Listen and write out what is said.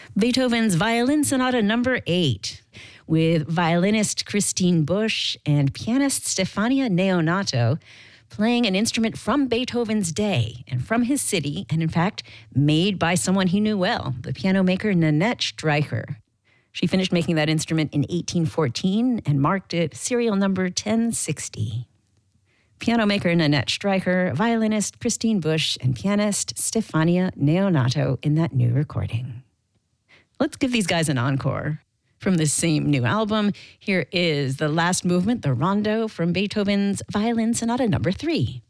Beethoven's Violin Sonata Number 8, with violinist Christine Busch and pianist Stefania Neonato playing an instrument from Beethoven's day and from his city, and in fact, made by someone he knew well, the piano maker Nanette Streicher. She finished making that instrument in 1814 and marked it serial number 1060. Piano maker Nanette Streicher, violinist Christine Busch, and pianist Stefania Neonato in that new recording. Let's give these guys an encore. From this same new album, here is the last movement, the Rondo, from Beethoven's Violin Sonata Number 3.